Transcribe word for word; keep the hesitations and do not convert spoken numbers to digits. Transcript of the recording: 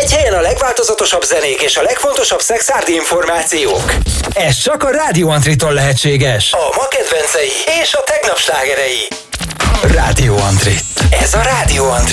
Egy helyen a legváltozatosabb zenék és a legfontosabb szexárdi információk. Ez csak a Rádió Antritól lehetséges. A ma kedvencei és a tegnap slágerei. Rádió Antrit. Ez a Rádió Antrit.